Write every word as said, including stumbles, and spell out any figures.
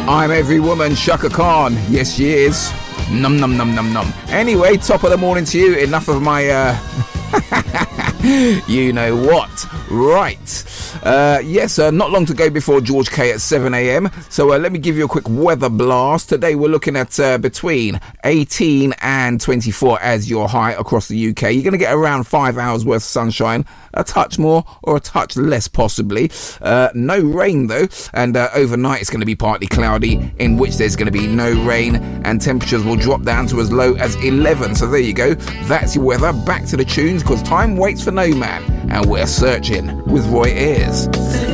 I'm every woman, Shaka Khan. Yes, she is. Num, num, num, num, num. Anyway, top of the morning to you. Enough of my, uh... you know what. Right. Uh, yes, uh, not long to go before George K at seven a.m. So uh, let me give you a quick weather blast. Today we're looking at uh, between eighteen and twenty-four as your high across the U K. You're going to get around five hours worth of sunshine, a touch more or a touch less possibly. Uh, no rain though, and uh, overnight it's going to be partly cloudy, in which there's going to be no rain, and temperatures will drop down to as low as eleven. So there you go. That's your weather. Back to the tunes, because time waits for no man, and we're searching with Roy Ayers.